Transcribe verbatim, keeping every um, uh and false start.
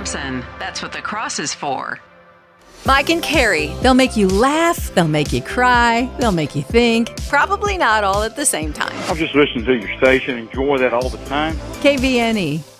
Thompson. That's what the cross is for. Mike and Carrie. They'll make you laugh, they'll make you cry, they'll make you think. Probably not all at the same time. I'm just listening to your station. Enjoy that all the time. K V N E.